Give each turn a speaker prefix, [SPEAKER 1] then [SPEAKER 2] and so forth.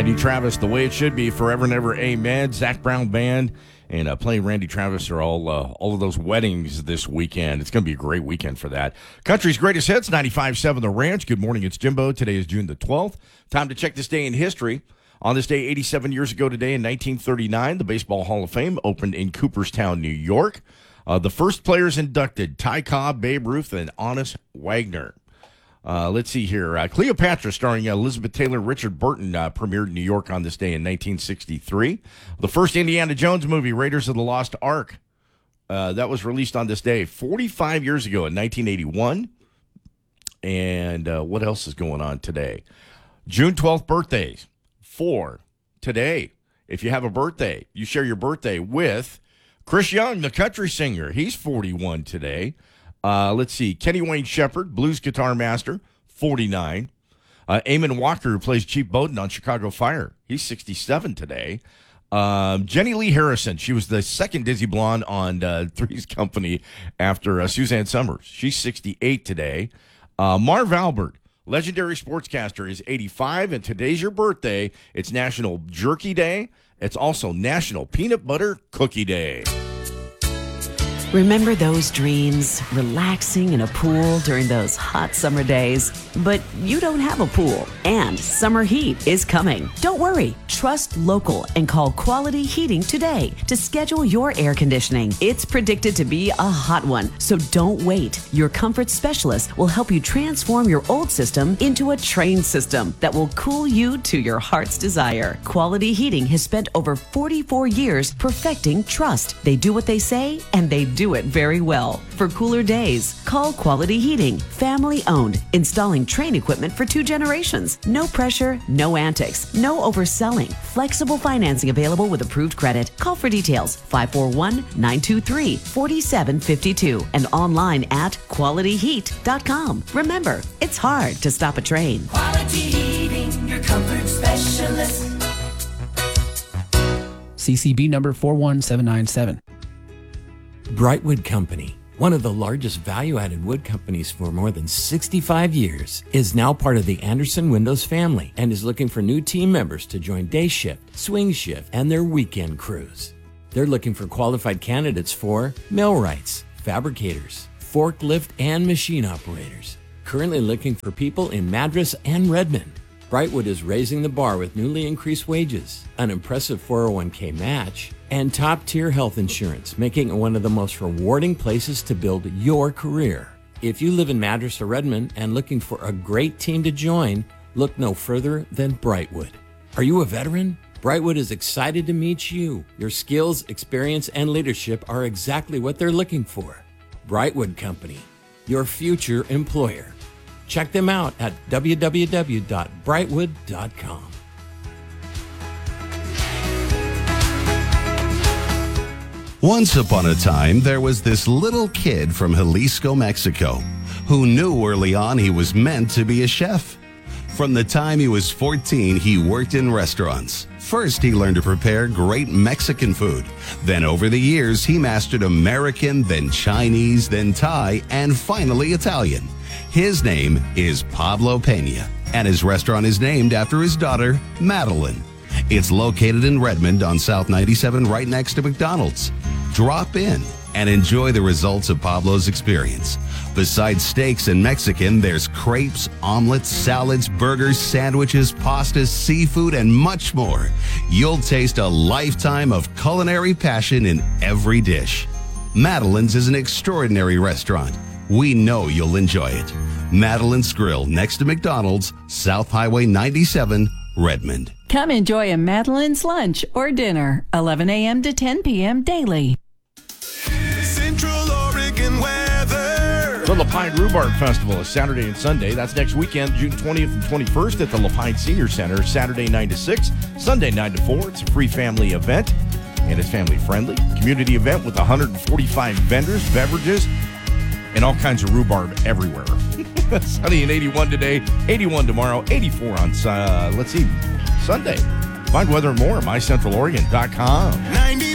[SPEAKER 1] Randy Travis, The Way It Should Be, Forever and Ever, Amen. Zach Brown Band and playing Randy Travis are all of those weddings this weekend. It's going to be a great weekend for that. Country's Greatest Hits, 95.7 The Ranch. Good morning, it's Jimbo. Today is June the 12th. Time to check this day in history. On this day, 87 years ago today, in 1939, the Baseball Hall of Fame opened in Cooperstown, New York. The first players inducted, Ty Cobb, Babe Ruth, and Honus Wagner. Let's see here. Cleopatra, starring Elizabeth Taylor, Richard Burton, premiered in New York on this day in 1963. The first Indiana Jones movie, Raiders of the Lost Ark, that was released on this day 45 years ago in 1981. And what else is going on today? June 12th birthdays for today. If you have a birthday, you share your birthday with Chris Young, the country singer. He's 41 today. Let's see. Kenny Wayne Shepherd, blues guitar master, 49. Eamon Walker, who plays Chief Bowden on Chicago Fire. He's 67 today. Jenny Lee Harrison, she was the second Dizzy Blonde on Three's Company after Suzanne Summers. She's 68 today. Marv Albert, legendary sportscaster, is 85, and today's your birthday. It's National Jerky Day. It's also National Peanut Butter Cookie Day.
[SPEAKER 2] Remember those dreams, relaxing in a pool during those hot summer days? But you don't have a pool, and summer heat is coming. Don't worry. Trust local and call Quality Heating today to schedule your air conditioning. It's predicted to be a hot one, so don't wait. Your comfort specialist will help you transform your old system into a trained system that will cool you to your heart's desire. Quality Heating has spent over 44 years perfecting trust. They do what they say, and they do it very well. For cooler days, call Quality Heating. Family owned, installing Trane equipment for 2 generations. No pressure, no antics, no overselling. Flexible financing available with approved credit. Call for details 541-923-4752 and online at qualityheat.com. Remember, it's hard to stop a train.
[SPEAKER 3] Quality Heating, your comfort specialist.
[SPEAKER 4] CCB number 41797.
[SPEAKER 5] Brightwood Company, one of the largest value-added wood companies for more than 65 years, is now part of the Anderson Windows family and is looking for new team members to join day shift, swing shift, and their weekend crews. They're looking for qualified candidates for millwrights, fabricators, forklift, and machine operators. Currently looking for people in Madras and Redmond. Brightwood is raising the bar with newly increased wages, an impressive 401k match, and top-tier health insurance, making it one of the most rewarding places to build your career. If you live in Madras or Redmond and looking for a great team to join, look no further than Brightwood. Are you a veteran? Brightwood is excited to meet you. Your skills, experience, and leadership are exactly what they're looking for. Brightwood Company, your future employer. Check them out at www.brightwood.com.
[SPEAKER 6] Once upon a time, there was this little kid from Jalisco, Mexico, who knew early on he was meant to be a chef. From the time he was 14, he worked in restaurants. First, he learned to prepare great Mexican food. Then over the years, he mastered American, then Chinese, then Thai, and finally Italian. His name is Pablo Pena, and his restaurant is named after his daughter, Madeline. It's located in Redmond on South 97, right next to McDonald's. Drop in and enjoy the results of Pablo's experience. Besides steaks and Mexican, there's crepes, omelets, salads, burgers, sandwiches, pastas, seafood, and much more. You'll taste a lifetime of culinary passion in every dish. Madeline's is an extraordinary restaurant. We know you'll enjoy it. Madeline's Grill, next to McDonald's, South Highway 97, Redmond.
[SPEAKER 7] Come enjoy a Madeline's lunch or dinner, 11 a.m. to 10 p.m. daily.
[SPEAKER 3] Central Oregon weather.
[SPEAKER 1] The Lapine Rhubarb Festival is Saturday and Sunday. That's next weekend, June 20th and 21st at the Lapine Senior Center, Saturday 9 to 6, Sunday 9 to 4. It's a free family event, and it's family-friendly. Community event with 145 vendors, beverages, and all kinds of rhubarb everywhere. Sunny and 81 today, 81 tomorrow, 84 on, Sunday. Find weather and more at mycentraloregon.com.
[SPEAKER 3] 90